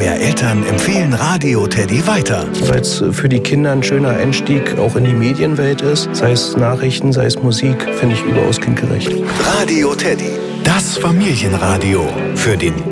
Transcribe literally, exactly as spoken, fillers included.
mehr Eltern empfehlen Radio Teddy weiter. Weil es für die Kinder ein schöner Einstieg auch in die Medienwelt ist. Sei es Nachrichten, sei es Musik, finde ich überaus kindgerecht. Radio Teddy, das Familienradio für den